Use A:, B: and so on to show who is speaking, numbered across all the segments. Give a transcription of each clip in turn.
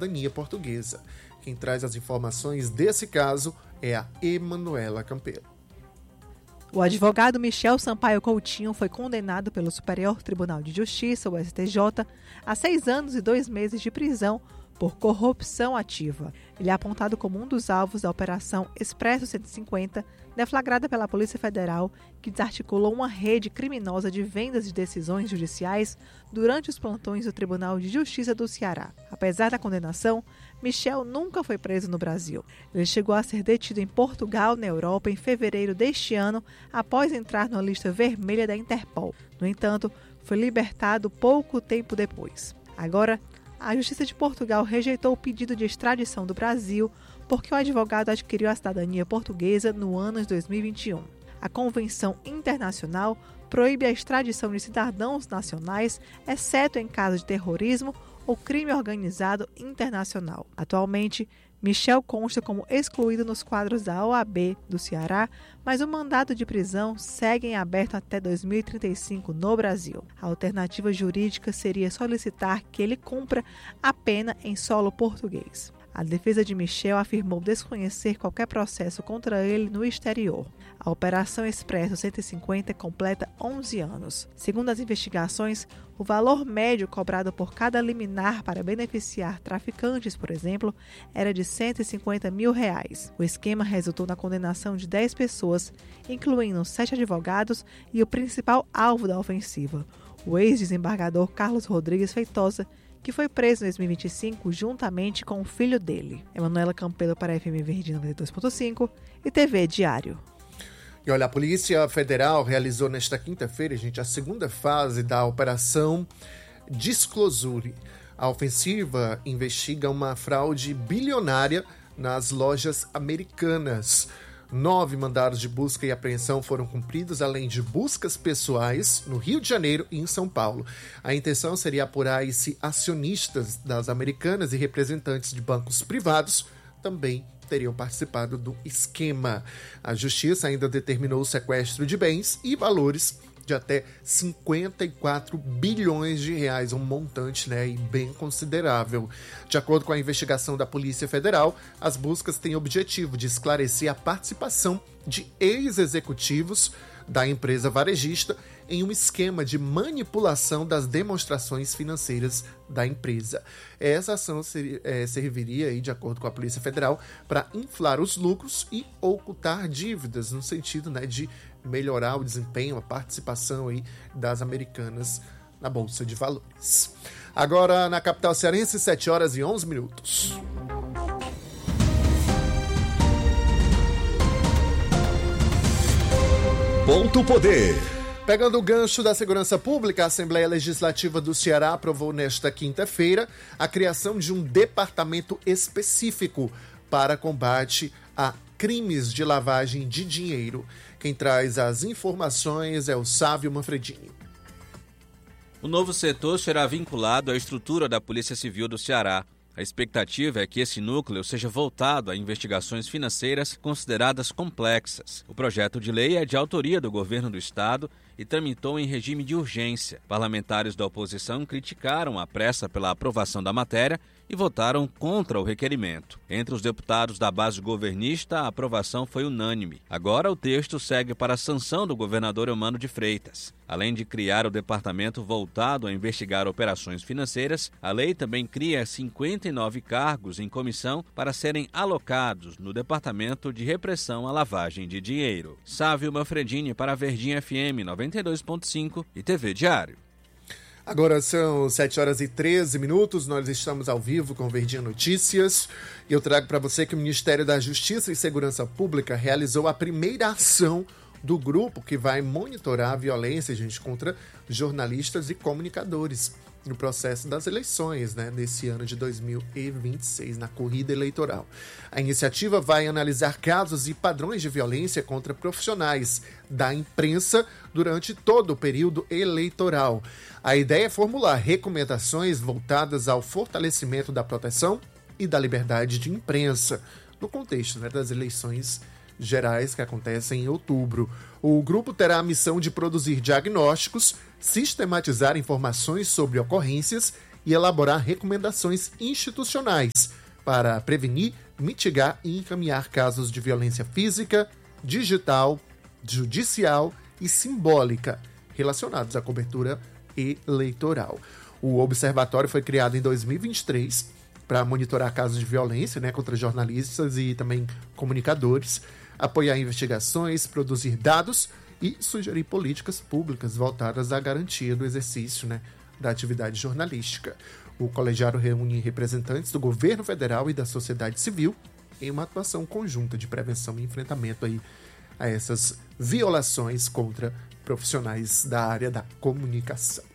A: cidadania portuguesa. Quem traz as informações desse caso é a Emanuela Campelo.
B: O advogado Michel Sampaio Coutinho foi condenado pelo Superior Tribunal de Justiça, o STJ, a 6 anos e 2 meses de prisão por corrupção ativa. Ele é apontado como um dos alvos da Operação Expresso 150, deflagrada pela Polícia Federal, que desarticulou uma rede criminosa de vendas de decisões judiciais durante os plantões do Tribunal de Justiça do Ceará. Apesar da condenação, Michel nunca foi preso no Brasil. Ele chegou a ser detido em Portugal, na Europa, em fevereiro deste ano, após entrar na lista vermelha da Interpol. No entanto, foi libertado pouco tempo depois. Agora, a Justiça de Portugal rejeitou o pedido de extradição do Brasil porque o advogado adquiriu a cidadania portuguesa no ano de 2021. A Convenção Internacional proíbe a extradição de cidadãos nacionais, exceto em caso de terrorismo ou crime organizado internacional. Atualmente, Michel consta como excluído nos quadros da OAB do Ceará, mas o mandato de prisão segue em aberto até 2035 no Brasil. A alternativa jurídica seria solicitar que ele cumpra a pena em solo português. A defesa de Michel afirmou desconhecer qualquer processo contra ele no exterior. A Operação Expresso 150 completa 11 anos. Segundo as investigações, o valor médio cobrado por cada liminar para beneficiar traficantes, por exemplo, era de R$150 mil. O esquema resultou na condenação de 10 pessoas, incluindo 7 advogados e o principal alvo da ofensiva, o ex-desembargador Carlos Rodrigues Feitosa, que foi preso em 2025 juntamente com o filho dele. Emanuela Campelo para a FM Verdinha 92.5 e TV Diário.
A: E olha, a Polícia Federal realizou nesta quinta-feira, a segunda fase da Operação Disclosure. A ofensiva investiga uma fraude bilionária nas lojas americanas. 9 mandados de busca e apreensão foram cumpridos, além de buscas pessoais no Rio de Janeiro e em São Paulo. A intenção seria apurar se acionistas das americanas e representantes de bancos privados também teriam participado do esquema. A Justiça ainda determinou o sequestro de bens e valores de até 54 bilhões de reais, um montante, e bem considerável. De acordo com a investigação da Polícia Federal, as buscas têm o objetivo de esclarecer a participação de ex-executivos da empresa varejista em um esquema de manipulação das demonstrações financeiras da empresa. Essa ação serviria, de acordo com a Polícia Federal, para inflar os lucros e ocultar dívidas, no sentido de melhorar o desempenho, a participação das americanas na Bolsa de Valores. Agora, na capital cearense, 7h11.
C: Ponto Poder.
A: Pegando o gancho da segurança pública, a Assembleia Legislativa do Ceará aprovou nesta quinta-feira a criação de um departamento específico para combate a crimes de lavagem de dinheiro. Quem traz as informações é o Sávio Manfredini.
D: O novo setor será vinculado à estrutura da Polícia Civil do Ceará. A expectativa é que esse núcleo seja voltado a investigações financeiras consideradas complexas. O projeto de lei é de autoria do governo do estado e tramitou em regime de urgência. Parlamentares da oposição criticaram a pressa pela aprovação da matéria e votaram contra o requerimento. Entre os deputados da base governista, a aprovação foi unânime. Agora o texto segue para a sanção do governador Eumano de Freitas. Além de criar o departamento voltado a investigar operações financeiras, a lei também cria 59 cargos em comissão para serem alocados no Departamento de Repressão à Lavagem de Dinheiro. Sávio Manfredini para a Verdinha FM 92.5 e TV Diário.
A: Agora são 7h13, nós estamos ao vivo com Verdinha Notícias e eu trago para você que o Ministério da Justiça e Segurança Pública realizou a primeira ação do grupo que vai monitorar a violência, contra jornalistas e comunicadores no processo das eleições, nesse ano de 2026, na corrida eleitoral. A iniciativa vai analisar casos e padrões de violência contra profissionais da imprensa durante todo o período eleitoral. A ideia é formular recomendações voltadas ao fortalecimento da proteção e da liberdade de imprensa, no contexto das eleições gerais que acontecem em outubro. O grupo terá a missão de produzir diagnósticos, sistematizar informações sobre ocorrências e elaborar recomendações institucionais para prevenir, mitigar e encaminhar casos de violência física, digital, judicial e simbólica relacionados à cobertura eleitoral. O observatório foi criado em 2023 para monitorar casos de violência, contra jornalistas e também comunicadores, apoiar investigações, produzir dados e sugerir políticas públicas voltadas à garantia do exercício da atividade jornalística. O colegiado reúne representantes do governo federal e da sociedade civil em uma atuação conjunta de prevenção e enfrentamento a essas violações contra profissionais da área da comunicação.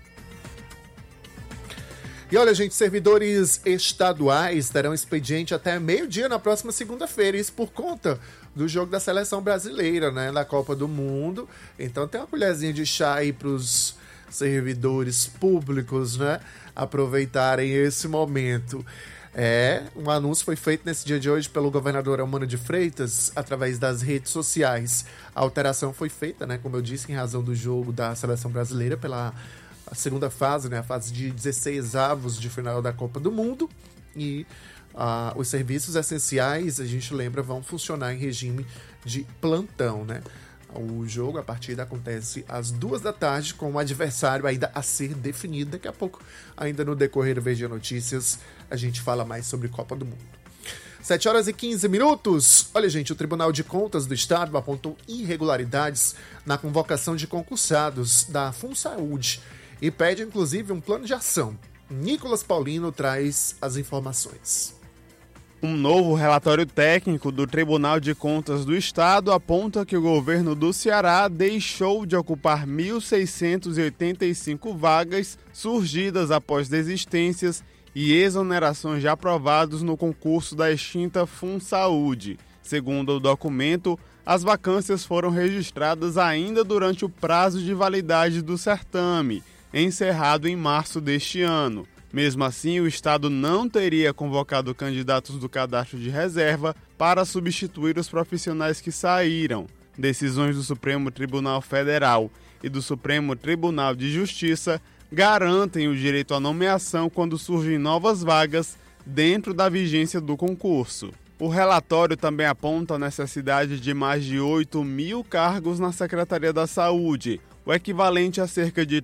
A: E olha, gente, servidores estaduais terão expediente até meio-dia na próxima segunda-feira, isso por conta do jogo da seleção brasileira, da Copa do Mundo. Então tem uma colherzinha de chá aí para os servidores públicos, aproveitarem esse momento. Um anúncio foi feito nesse dia de hoje pelo governador Eumano de Freitas através das redes sociais. A alteração foi feita, como eu disse, em razão do jogo da seleção brasileira pela segunda fase, a fase de 16avos de final da Copa do Mundo. E os serviços essenciais, a gente lembra, vão funcionar em regime de plantão, O jogo, a partida, acontece às 14h, com o adversário ainda a ser definido. Daqui a pouco, ainda no decorrer do VG Notícias, a gente fala mais sobre Copa do Mundo. 7h15. Olha, gente, o Tribunal de Contas do Estado apontou irregularidades na convocação de concursados da FunSaúde e pede, inclusive, um plano de ação. Nicolas Paulino traz as informações.
C: Um novo relatório técnico do Tribunal de Contas do Estado aponta que o governo do Ceará deixou de ocupar 1.685 vagas surgidas após desistências e exonerações de aprovados no concurso da extinta FunSaúde. Segundo o documento, as vacâncias foram registradas ainda durante o prazo de validade do certame, encerrado em março deste ano. Mesmo assim, o Estado não teria convocado candidatos do cadastro de reserva para substituir os profissionais que saíram. Decisões do Supremo Tribunal Federal e do Supremo Tribunal de Justiça garantem o direito à nomeação quando surgem novas vagas dentro da vigência do concurso. O relatório também aponta a necessidade de mais de 8.000 cargos na Secretaria da Saúde, o equivalente a cerca de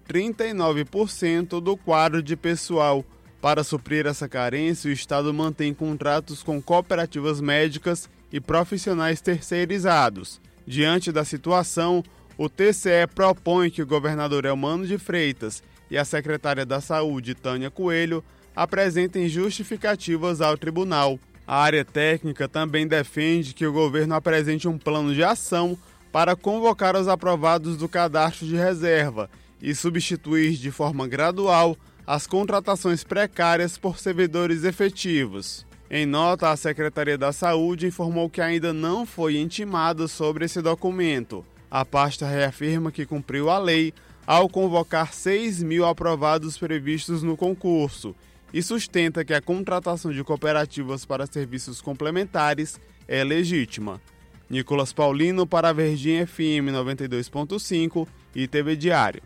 C: 39% do quadro de pessoal. Para suprir essa carência, o Estado mantém contratos com cooperativas médicas e profissionais terceirizados. Diante da situação, o TCE propõe que o governador Eumano de Freitas e a secretária da Saúde, Tânia Coelho, apresentem justificativas ao tribunal. A área técnica também defende que o governo apresente um plano de ação para convocar os aprovados do cadastro de reserva e substituir de forma gradual as contratações precárias por servidores efetivos. Em nota, a Secretaria da Saúde informou que ainda não foi intimada sobre esse documento. A pasta reafirma que cumpriu a lei ao convocar 6.000 aprovados previstos no concurso e sustenta que a contratação de cooperativas para serviços complementares é legítima. Nicolas Paulino para a Verdinha FM 92.5 e TV Diário.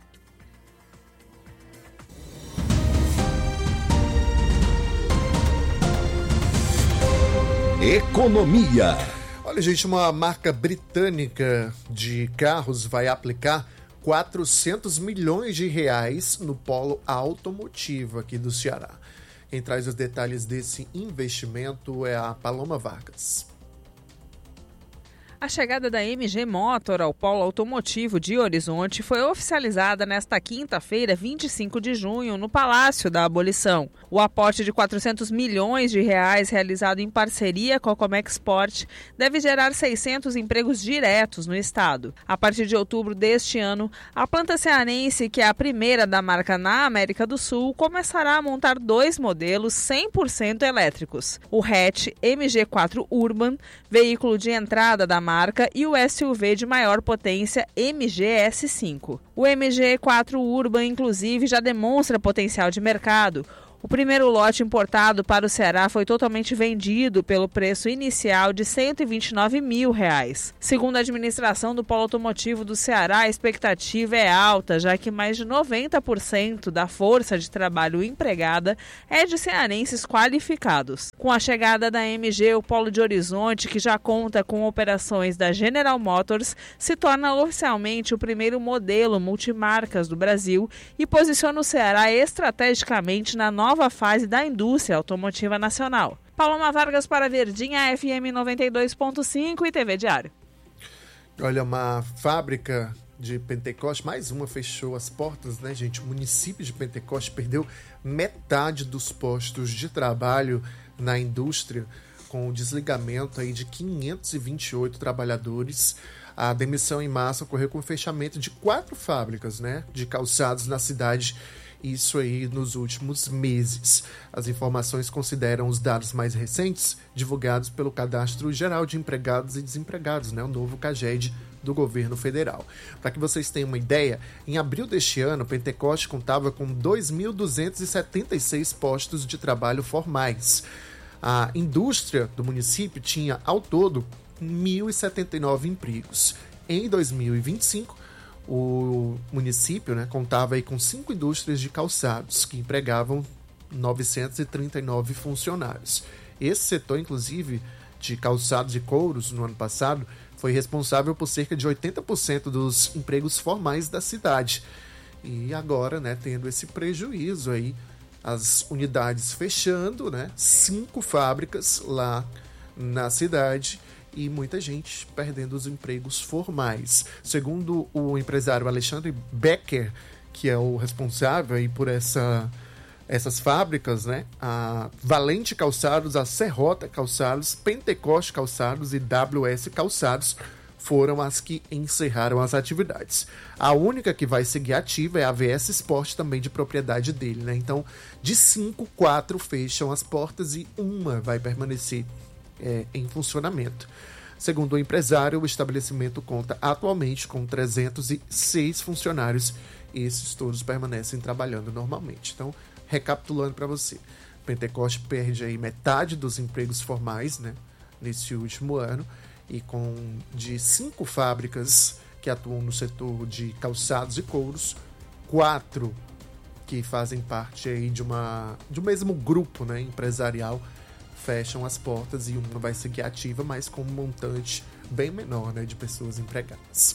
E: Economia.
A: Olha, gente, uma marca britânica de carros vai aplicar 400 milhões de reais no polo automotivo aqui do Ceará. Quem traz os detalhes desse investimento é a Paloma Vargas.
F: A chegada da MG Motor ao polo automotivo de Horizonte foi oficializada nesta quinta-feira, 25 de junho, no Palácio da Abolição. O aporte de 400 milhões de reais realizado em parceria com a Comexport deve gerar 600 empregos diretos no estado. A partir de outubro deste ano, a planta cearense, que é a primeira da marca na América do Sul, começará a montar 2 modelos 100% elétricos. O hatch MG4 Urban, veículo de entrada da marca, e o SUV de maior potência MG-S5. O MG4 Urban, inclusive, já demonstra potencial de mercado. O primeiro lote importado para o Ceará foi totalmente vendido pelo preço inicial de R$ 129 mil. Segundo a administração do Polo Automotivo do Ceará, a expectativa é alta, já que mais de 90% da força de trabalho empregada é de cearenses qualificados. Com a chegada da MG, o Polo de Horizonte, que já conta com operações da General Motors, se torna oficialmente o primeiro modelo multimarcas do Brasil e posiciona o Ceará estrategicamente na nova fase da indústria automotiva nacional. Paloma Vargas para Verdinha, FM 92.5 e TV Diário.
A: Olha, uma fábrica de Pentecoste, mais uma, fechou as portas, né, gente? O município de Pentecoste perdeu metade dos postos de trabalho na indústria, com o desligamento aí de 528 trabalhadores. A demissão em massa ocorreu com o fechamento de 4 fábricas, né, de calçados na cidade, isso aí nos últimos meses. As informações consideram os dados mais recentes divulgados pelo Cadastro Geral de Empregados e Desempregados, né, o novo CAGED do governo federal. Para que vocês tenham uma ideia, em abril deste ano, Pentecoste contava com 2.276 postos de trabalho formais. A indústria do município tinha, ao todo, 1.079 empregos. Em 2025, o município, né, contava aí com 5 indústrias de calçados, que empregavam 939 funcionários. Esse setor, inclusive, de calçados e couros, no ano passado, foi responsável por cerca de 80% dos empregos formais da cidade. E agora, né, tendo esse prejuízo aí, as unidades fechando, né, 5 fábricas lá na cidade, e muita gente perdendo os empregos formais. Segundo o empresário Alexandre Becker, que é o responsável aí por essas fábricas, né, a Valente Calçados, a Serrota Calçados, Pentecoste Calçados e WS Calçados foram as que encerraram as atividades. A única que vai seguir ativa é a AVS Sport, também de propriedade dele, né? Então, de 5, 4 fecham as portas e uma vai permanecer em funcionamento. Segundo o empresário, o estabelecimento conta atualmente com 306 funcionários e esses todos permanecem trabalhando normalmente. Então, recapitulando para você, Pentecoste perde aí metade dos empregos formais, né, nesse último ano, e com de 5 fábricas que atuam no setor de calçados e couros, 4 que fazem parte aí de um mesmo grupo, né, empresarial, fecham as portas e uma vai seguir ativa, mas com um montante bem menor, né, de pessoas empregadas.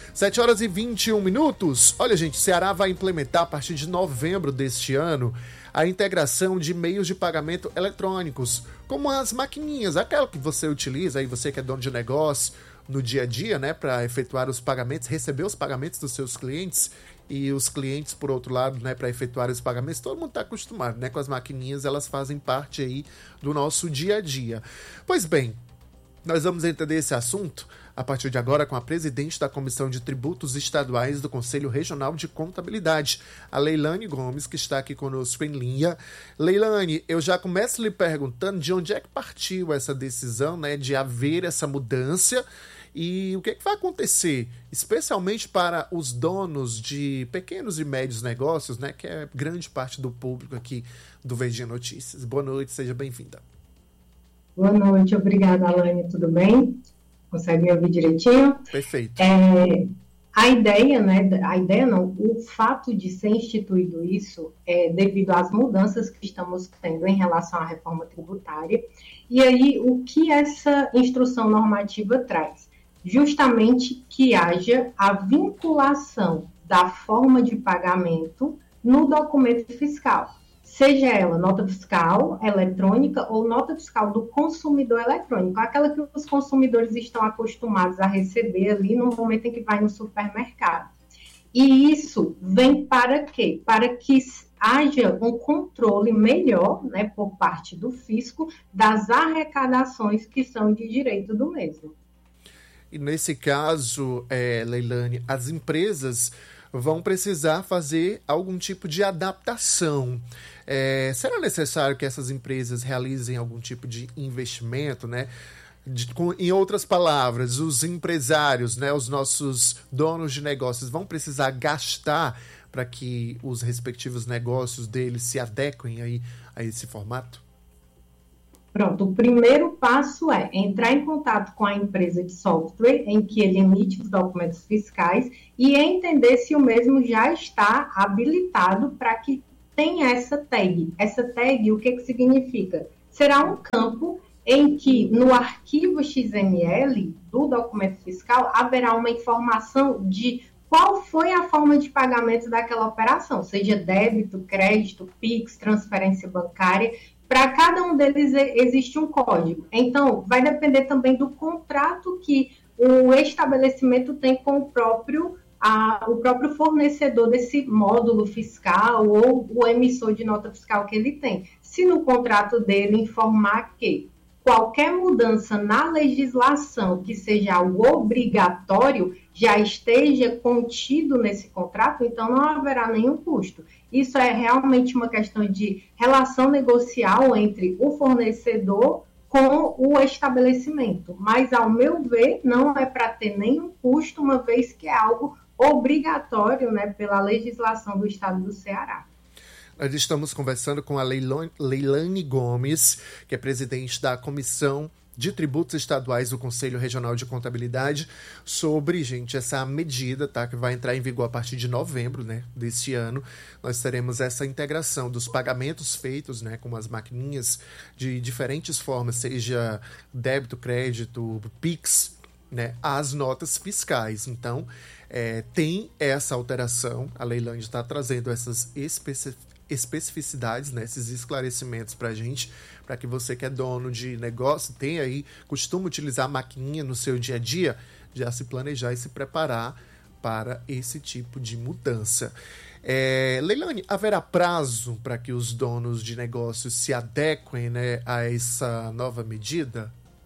A: 7h21. Olha, gente, Ceará vai implementar a partir de novembro deste ano a integração de meios de pagamento eletrônicos, como as maquininhas, aquela que você utiliza, aí você que é dono de negócio no dia a dia, né, para efetuar os pagamentos, receber os pagamentos dos seus clientes, e os clientes, por outro lado, né, para efetuar os pagamentos, todo mundo está acostumado, né, com as maquininhas, elas fazem parte aí do nosso dia a dia. Pois bem, nós vamos entender esse assunto a partir de agora com a presidente da Comissão de Tributos Estaduais do Conselho Regional de Contabilidade, a Leilane Gomes, que está aqui conosco em linha. Leilane, eu já começo lhe perguntando de onde é que partiu essa decisão, né, de haver essa mudança e o que é que vai acontecer, especialmente para os donos de pequenos e médios negócios, né, que é grande parte do público aqui do Verdinha Notícias. Boa noite, seja bem-vinda.
E: Boa noite, obrigada, Alane, tudo bem? Consegue me ouvir direitinho?
A: Perfeito.
E: A ideia, o fato de ser instituído isso é devido às mudanças que estamos tendo em relação à reforma tributária. E aí, o que essa instrução normativa traz? Justamente que haja a vinculação da forma de pagamento no documento fiscal. Seja ela nota fiscal eletrônica ou nota fiscal do consumidor eletrônico, aquela que os consumidores estão acostumados a receber ali no momento em que vai no supermercado. E isso vem para quê? Para que haja um controle melhor, né, por parte do fisco das arrecadações que são de direito do mesmo.
A: E nesse caso, Leilane, as empresas vão precisar fazer algum tipo de adaptação. Será necessário que essas empresas realizem algum tipo de investimento, né? Em outras palavras, os empresários, né, os nossos donos de negócios vão precisar gastar para que os respectivos negócios deles se adequem aí a esse formato?
E: Pronto, o primeiro passo é entrar em contato com a empresa de software em que ele emite os documentos fiscais e entender se o mesmo já está habilitado para que tenha essa tag. Essa tag, o que significa? Será um campo em que no arquivo XML do documento fiscal haverá uma informação de qual foi a forma de pagamento daquela operação, seja débito, crédito, Pix, transferência bancária. Para cada um deles existe um código. Então, vai depender também do contrato que o estabelecimento tem com o próprio fornecedor desse módulo fiscal ou o emissor de nota fiscal que ele tem. Se no contrato dele informar que qualquer mudança na legislação que seja algo obrigatório já esteja contido nesse contrato, então não haverá nenhum custo. Isso é realmente uma questão de relação negocial entre o fornecedor com o estabelecimento. Mas, ao meu ver, não é para ter nenhum custo, uma vez que é algo obrigatório, né, pela legislação do Estado do Ceará.
A: Nós estamos conversando com a Leilane Gomes, que é presidente da Comissão de Tributos Estaduais do Conselho Regional de Contabilidade, sobre, gente, essa medida, tá, que vai entrar em vigor a partir de novembro, né, desse ano. Nós teremos essa integração dos pagamentos feitos, né, com as maquininhas de diferentes formas, seja débito, crédito, Pix, né, às notas fiscais. Então, tem essa alteração. A Leilane está trazendo essas especificidades, né, esses esclarecimentos para a gente, para que você que é dono de negócio, costuma utilizar a maquininha no seu dia a dia, já se planejar e se preparar para esse tipo de mudança. Leilane, haverá prazo para que os donos de negócios se adequem, né, a essa nova medida?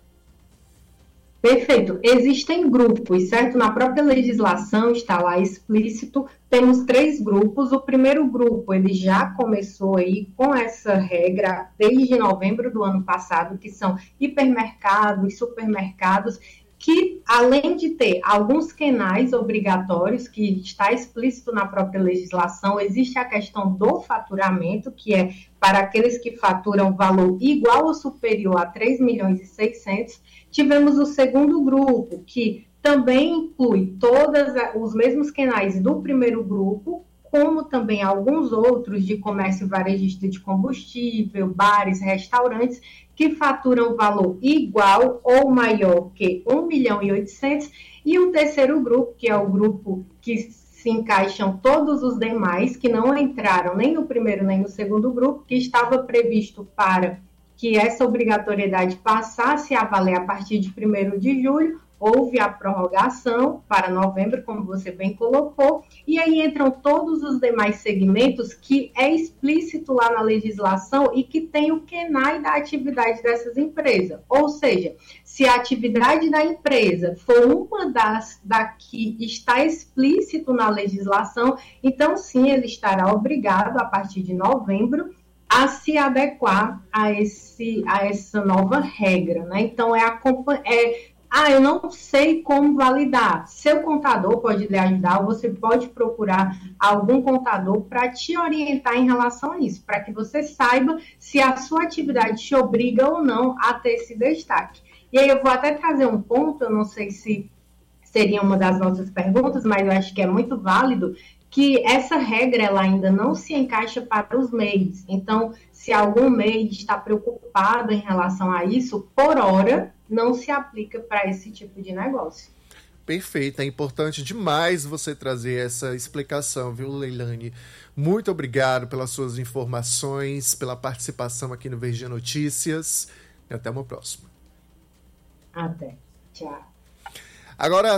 E: Perfeito. Existem grupos, certo? Na própria legislação está lá explícito, temos 3 grupos. O primeiro grupo, ele já começou aí com essa regra desde novembro do ano passado, que são hipermercados, supermercados, que além de ter alguns canais obrigatórios, que está explícito na própria legislação, existe a questão do faturamento, que é para aqueles que faturam valor igual ou superior a 3.600.000. Tivemos o segundo grupo, que também inclui todos os mesmos canais do primeiro grupo, como também alguns outros de comércio varejista de combustível, bares, restaurantes, que faturam valor igual ou maior que 1.800.000, e o terceiro grupo, que é o grupo que se encaixam todos os demais, que não entraram nem no primeiro nem no segundo grupo, que estava previsto para que essa obrigatoriedade passasse a valer a partir de 1º de julho, houve a prorrogação para novembro, como você bem colocou, e aí entram todos os demais segmentos que é explícito lá na legislação e que tem o QNAI da atividade dessas empresas. Ou seja, se a atividade da empresa for uma da que está explícito na legislação, então sim, ele estará obrigado, a partir de novembro, a se adequar a essa nova regra, né? Então, eu não sei como validar. Seu contador pode lhe ajudar, ou você pode procurar algum contador para te orientar em relação a isso, para que você saiba se a sua atividade te obriga ou não a ter esse destaque. E aí eu vou até trazer um ponto, eu não sei se seria uma das nossas perguntas, mas eu acho que é muito válido, que essa regra ela ainda não se encaixa para os MEIs. Então, se algum MEI está preocupado em relação a isso, por hora, não se aplica para esse tipo de negócio.
A: Perfeito, é importante demais você trazer essa explicação, viu, Leilane? Muito obrigado pelas suas informações, pela participação aqui no VG Notícias, e até uma próxima.
E: Até. Tchau.
A: Agora,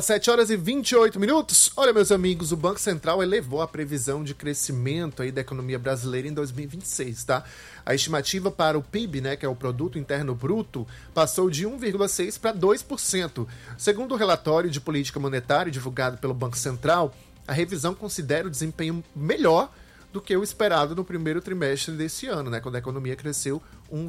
A: 7h28. Olha, meus amigos, o Banco Central elevou a previsão de crescimento aí da economia brasileira em 2026, tá? A estimativa para o PIB, né, que é o Produto Interno Bruto, passou de 1,6% para 2%. Segundo o relatório de política monetária divulgado pelo Banco Central, a revisão considera o desempenho melhor do que o esperado no primeiro trimestre desse ano, né, quando a economia cresceu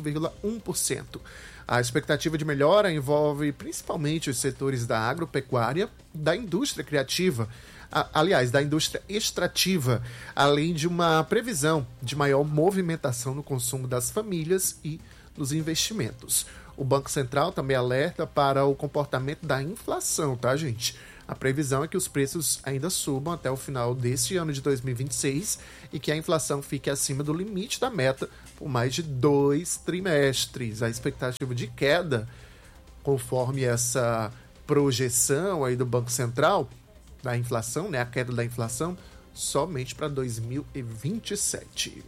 A: 1,1%. A expectativa de melhora envolve principalmente os setores da agropecuária e da indústria criativa. aliás, da indústria extrativa, além de uma previsão de maior movimentação no consumo das famílias e nos investimentos. O Banco Central também alerta para o comportamento da inflação, tá, gente? A previsão é que os preços ainda subam até o final deste ano de 2026 e que a inflação fique acima do limite da meta por mais de 2 trimestres. A expectativa de queda, conforme essa projeção aí do Banco Central, da inflação, né, a queda da inflação, somente para 2027.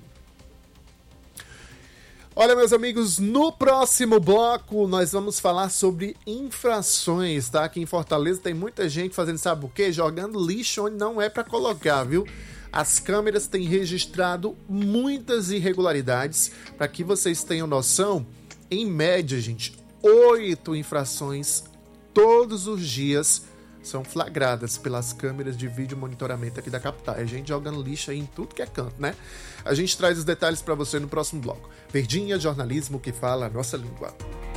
A: Olha, meus amigos, no próximo bloco nós vamos falar sobre infrações, tá? Aqui em Fortaleza tem muita gente fazendo, sabe o quê? Jogando lixo onde não é para colocar, viu? As câmeras têm registrado muitas irregularidades. Para que vocês tenham noção, em média, gente, 8 infrações todos os dias são flagradas pelas câmeras de vídeo monitoramento aqui da capital. É gente jogando lixo aí em tudo que é canto, né? A gente traz os detalhes para você no próximo bloco. Verdinha, jornalismo que fala a nossa língua.